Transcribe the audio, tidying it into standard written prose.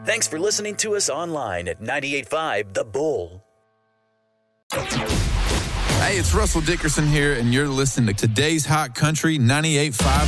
Thanks for listening to us online at 98.5 The Bull. Hey, it's Russell Dickerson here, and you're listening to today's Hot Country 98.5